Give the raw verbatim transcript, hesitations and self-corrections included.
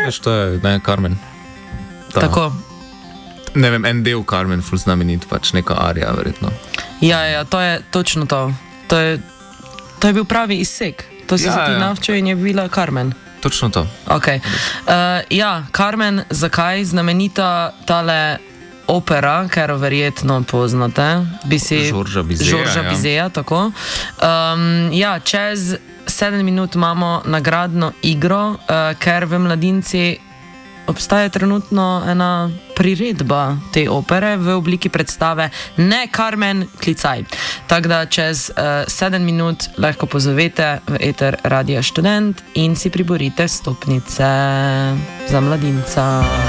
veš, to je, ne, Carmen. Ta, Tako. Ne vem, en del Carmen, ful znamenit, pač neka arija, verjetno. Ja, ja, to je točno to. To je, to je bil pravi izsek. To si Ja, se ti ja. navčil in je bila Carmen. Točno to. Okay. Uh, ja, Carmen, zakaj znamenita tale opera, ker verjetno poznate, bi si Žorža Bizeja, Žorža ja. Bizeja, tako. Um, ja, čez sedem minut imamo nagradno igro, uh, ker v Mladinci obstaja trenutno ena priredba te opere v obliki predstave Ne Carmen, klicaj. Tako da čez uh, sedem minut lahko pozovete v eter Radia Študent in si priborite stopnice za Mladinca.